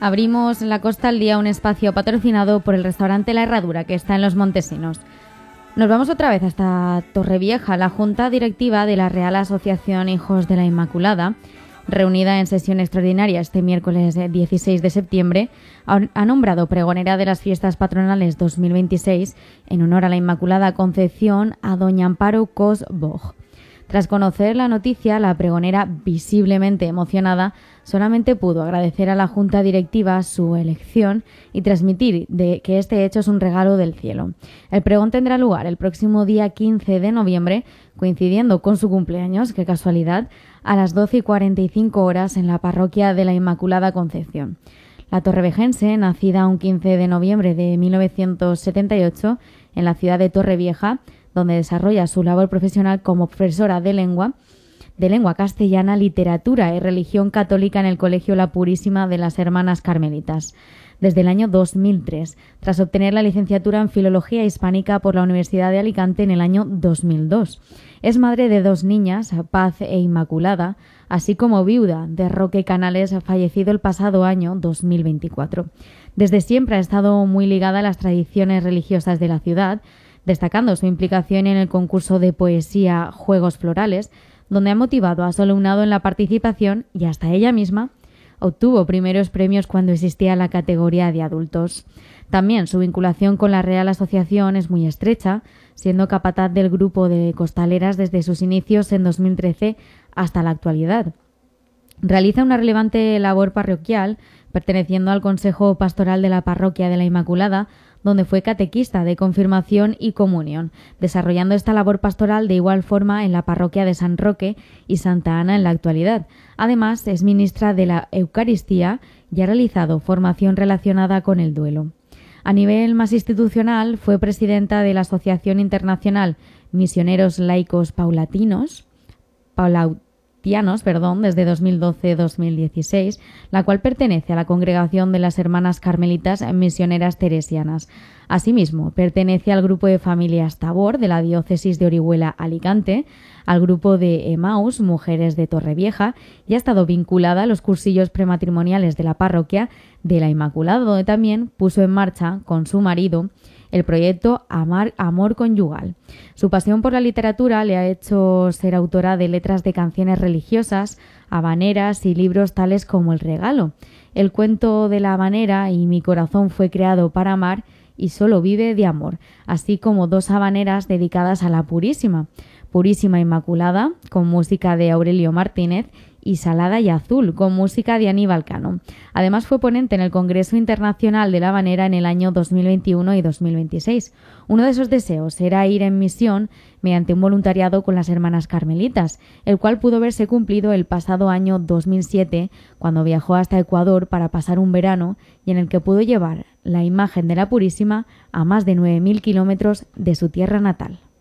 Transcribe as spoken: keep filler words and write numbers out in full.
Abrimos en la Costa al Día un espacio patrocinado por el restaurante La Herradura, que está en Los Montesinos. Nos vamos otra vez hasta Torrevieja. La Junta Directiva de la Real Asociación Hijos de la Inmaculada, reunida en sesión extraordinaria este miércoles dieciséis de septiembre, ha nombrado pregonera de las fiestas patronales dos mil veintiséis en honor a la Inmaculada Concepción a doña Amparo Cos Boj. Tras conocer la noticia, la pregonera, visiblemente emocionada, solamente pudo agradecer a la Junta Directiva su elección y transmitir de que este hecho es un regalo del cielo. El pregón tendrá lugar el próximo día quince de noviembre, coincidiendo con su cumpleaños, qué casualidad, a las doce y cuarenta y cinco horas en la parroquia de la Inmaculada Concepción. La torrevejense, nacida un quince de noviembre de mil novecientos setenta y ocho en la ciudad de Torrevieja, donde desarrolla su labor profesional como profesora de lengua, de lengua castellana, literatura y religión católica en el Colegio La Purísima de las Hermanas Carmelitas, desde el año dos mil tres, tras obtener la licenciatura en Filología Hispánica por la Universidad de Alicante en el año dos mil dos. Es madre de dos niñas, Paz e Inmaculada, así como viuda de Roque Canales, fallecido el pasado año dos mil veinticuatro. Desde siempre ha estado muy ligada a las tradiciones religiosas de la ciudad, destacando su implicación en el concurso de poesía Juegos Florales, donde ha motivado a su alumnado en la participación y hasta ella misma obtuvo primeros premios cuando existía la categoría de adultos. También su vinculación con la Real Asociación es muy estrecha, siendo capataz del grupo de costaleras desde sus inicios en dos mil trece hasta la actualidad. Realiza una relevante labor parroquial, perteneciendo al Consejo Pastoral de la Parroquia de la Inmaculada, donde fue catequista de confirmación y comunión, desarrollando esta labor pastoral de igual forma en la parroquia de San Roque y Santa Ana en la actualidad. Además, es ministra de la Eucaristía y ha realizado formación relacionada con el duelo. A nivel más institucional, fue presidenta de la Asociación Internacional Misioneros Laicos Paulatinos, Paula, Perdón, desde dos mil doce a dos mil dieciséis, la cual pertenece a la Congregación de las Hermanas Carmelitas Misioneras Teresianas. Asimismo, pertenece al grupo de familias Tabor de la Diócesis de Orihuela-Alicante, al grupo de Emaús, Mujeres de Torrevieja, y ha estado vinculada a los cursillos prematrimoniales de la parroquia de la Inmaculada, donde también puso en marcha con su marido el proyecto Amar, Amor Conyugal. Su pasión por la literatura le ha hecho ser autora de letras de canciones religiosas, habaneras y libros tales como El Regalo, El cuento de la habanera y Mi corazón fue creado para amar y solo vive de amor, así como dos habaneras dedicadas a la Purísima, Purísima Inmaculada, con música de Aurelio Martínez, y Salada y Azul, con música de Aníbal Cano. Además, fue ponente en el Congreso Internacional de la Habanera en el año dos mil veintiuno y dos mil veintiséis. Uno de esos deseos era ir en misión mediante un voluntariado con las Hermanas Carmelitas, el cual pudo verse cumplido el pasado año dos mil siete, cuando viajó hasta Ecuador para pasar un verano y en el que pudo llevar la imagen de la Purísima a más de nueve mil kilómetros de su tierra natal.